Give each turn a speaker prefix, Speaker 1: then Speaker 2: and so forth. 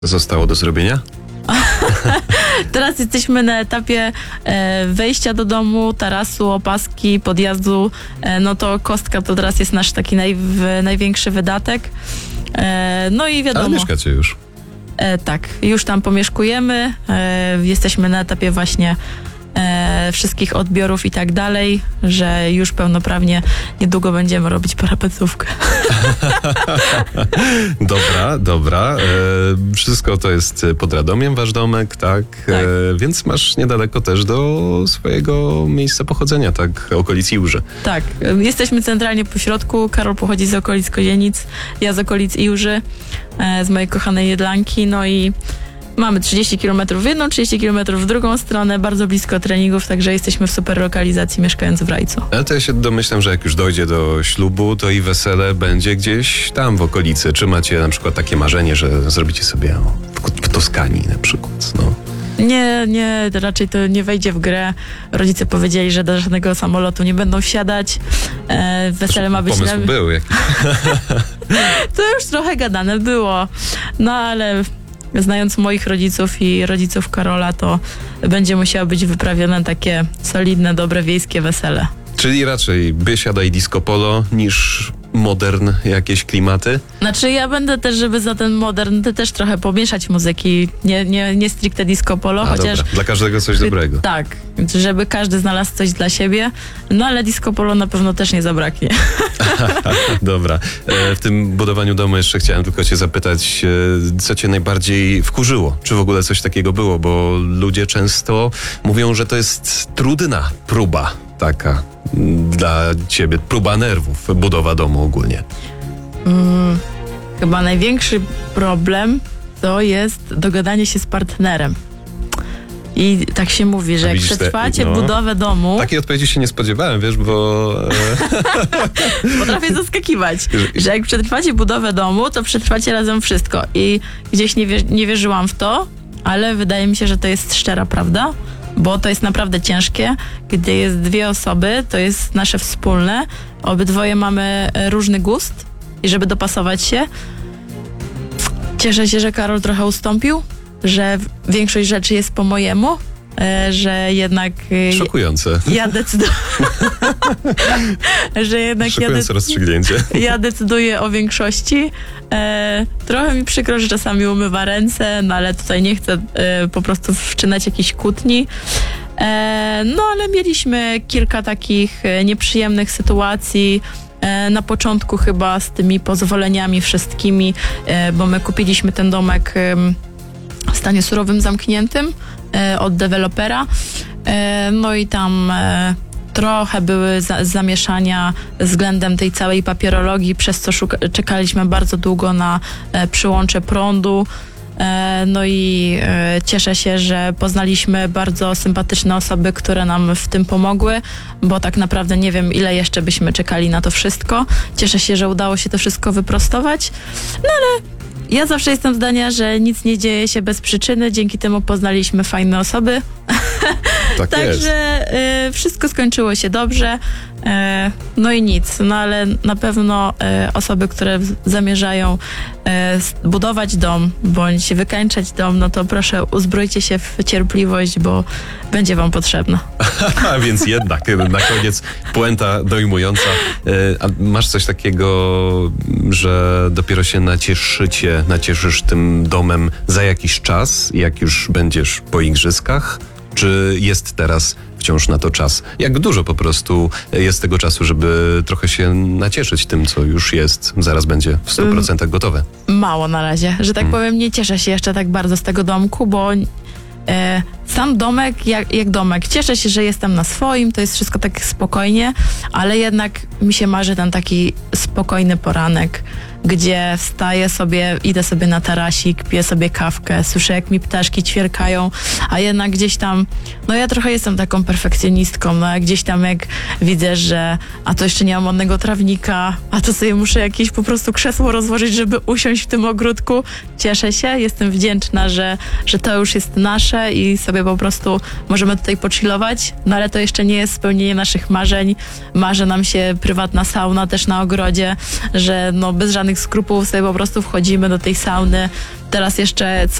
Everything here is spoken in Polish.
Speaker 1: Zostało do zrobienia?
Speaker 2: Teraz jesteśmy na etapie wejścia do domu, tarasu, opaski, podjazdu. No to kostka to teraz jest nasz taki największy wydatek. No i wiadomo.
Speaker 1: Ale mieszkacie już.
Speaker 2: Tak, już tam pomieszkujemy. Jesteśmy na etapie właśnie wszystkich odbiorów i tak dalej, że już pełnoprawnie niedługo będziemy robić parapetówkę.
Speaker 1: Dobra. Wszystko to jest pod Radomiem, wasz domek, tak? Więc masz niedaleko też do swojego miejsca pochodzenia, tak? Okolic Iłży.
Speaker 2: Tak, jesteśmy centralnie po środku. Karol pochodzi z okolic Kozienic, ja z okolic Iłży, z mojej kochanej Jedlanki, no i mamy 30 km w jedną, 30 km w drugą stronę, bardzo blisko treningów, także jesteśmy w super lokalizacji, mieszkając w Rajcu.
Speaker 1: Ale to ja się domyślam, że jak już dojdzie do ślubu, to i wesele będzie gdzieś tam w okolicy. Czy macie na przykład takie marzenie, że zrobicie sobie w Toskanii na przykład, no?
Speaker 2: Nie, raczej to nie wejdzie w grę. Rodzice powiedzieli, że do żadnego samolotu nie będą wsiadać. Wesele ma być...
Speaker 1: Pomysł był jakiś.
Speaker 2: To już trochę gadane było, no ale... Znając moich rodziców i rodziców Karola, to będzie musiało być wyprawione takie solidne, dobre wiejskie wesele.
Speaker 1: Czyli raczej biesiada i disco polo niż modern jakieś klimaty?
Speaker 2: Znaczy ja będę też, żeby za ten modern też trochę pomieszać muzyki, nie stricte disco polo, chociaż...
Speaker 1: Dobra. Dla każdego coś dobrego.
Speaker 2: Tak, żeby każdy znalazł coś dla siebie, no ale disco polo na pewno też nie zabraknie.
Speaker 1: Dobra. W tym budowaniu domu jeszcze chciałem tylko cię zapytać, co cię najbardziej wkurzyło? Czy w ogóle coś takiego było? Bo ludzie często mówią, że to jest trudna próba taka dla ciebie, próba nerwów, budowa domu ogólnie.
Speaker 2: Chyba największy problem to jest dogadanie się z partnerem. I tak się mówi, że jak przetrwacie budowę domu...
Speaker 1: Takiej odpowiedzi się nie spodziewałem, wiesz, bo...
Speaker 2: Potrafię zaskakiwać, że jak przetrwacie budowę domu, to przetrwacie razem wszystko. I gdzieś nie wierzyłam w to, ale wydaje mi się, że to jest szczera prawda, bo to jest naprawdę ciężkie. Gdy jest dwie osoby, to jest nasze wspólne. Obydwoje mamy różny gust i żeby dopasować się. Cieszę się, że Karol trochę ustąpił, że większość rzeczy jest po mojemu, że jednak...
Speaker 1: Szokujące.
Speaker 2: Ja decyduję... że jednak
Speaker 1: Szokujące rozstrzygnięcie.
Speaker 2: Ja decyduję o większości. Trochę mi przykro, że czasami umywa ręce, no ale tutaj nie chcę po prostu wszczynać jakichś kłótni. No ale mieliśmy kilka takich nieprzyjemnych sytuacji. Na początku chyba z tymi pozwoleniami wszystkimi, bo my kupiliśmy ten domek w stanie surowym zamkniętym od dewelopera. No i tam trochę były zamieszania względem tej całej papierologii, przez co czekaliśmy bardzo długo na przyłącze prądu. No i cieszę się, że poznaliśmy bardzo sympatyczne osoby, które nam w tym pomogły, bo tak naprawdę nie wiem, ile jeszcze byśmy czekali na to wszystko. Cieszę się, że udało się to wszystko wyprostować. No ale ja zawsze jestem zdania, że nic nie dzieje się bez przyczyny. Dzięki temu poznaliśmy fajne osoby. Także wszystko skończyło się dobrze. No i nic. No ale na pewno osoby, które zamierzają budować dom bądź wykańczać dom, no to proszę uzbrójcie się w cierpliwość, bo będzie wam potrzebna.
Speaker 1: A więc jednak na koniec puenta dojmująca. A masz coś takiego, że dopiero się nacieszysz tym domem za jakiś czas, jak już będziesz po igrzyskach? Czy jest teraz wciąż na to czas? Jak dużo po prostu jest tego czasu, żeby trochę się nacieszyć tym, co już jest, zaraz będzie w 100% gotowe?
Speaker 2: Mało na razie, że tak powiem, nie cieszę się jeszcze tak bardzo z tego domku, bo sam domek jak domek. Cieszę się, że jestem na swoim, to jest wszystko tak spokojnie, ale jednak mi się marzy ten taki spokojny poranek, gdzie wstaję sobie, idę sobie na tarasik, piję sobie kawkę, słyszę jak mi ptaszki ćwierkają, a jednak gdzieś tam, no ja trochę jestem taką perfekcjonistką, no jak gdzieś tam jak widzę, że a to jeszcze nie mam ładnego trawnika, a to sobie muszę jakieś po prostu krzesło rozłożyć, żeby usiąść w tym ogródku. Cieszę się, jestem wdzięczna, że to już jest nasze i sobie sobie po prostu możemy tutaj pochillować, no ale to jeszcze nie jest spełnienie naszych marzeń. Marzy nam się prywatna sauna też na ogrodzie, że no bez żadnych skrupułów sobie po prostu wchodzimy do tej sauny. Teraz jeszcze